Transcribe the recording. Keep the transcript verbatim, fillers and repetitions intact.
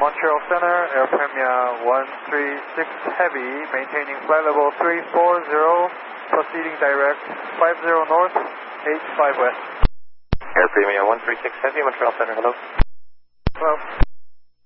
Montreal Center, Air Premia one three six Heavy, maintaining flight level three four zero, proceeding direct five zero north, eight five west. Air Premia one three six Heavy, Montreal Center, hello. Hello.